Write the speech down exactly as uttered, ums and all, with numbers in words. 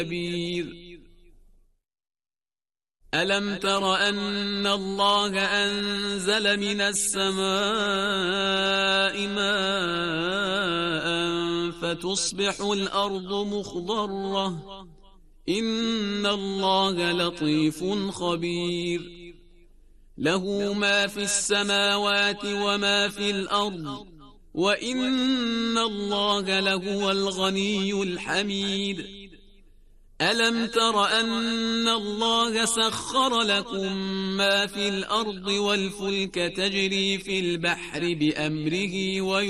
كبير. ألم تر أن الله أنزل من السماء ماء فتصبح الأرض مخضرة إن الله لطيف خبير. له ما في السماوات وما في الأرض وإن الله لهو الغني الحميد. ألم تر أن الله سخر لكم ما في الأرض والفلك تجري في البحر بأمره